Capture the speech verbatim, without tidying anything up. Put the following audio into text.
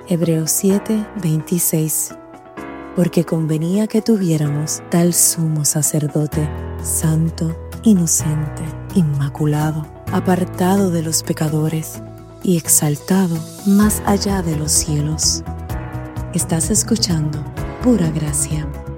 Hebreos siete, veintiséis. Porque convenía que tuviéramos tal sumo sacerdote, santo, inocente, inmaculado, apartado de los pecadores y exaltado más allá de los cielos. Estás escuchando Pura Gracia.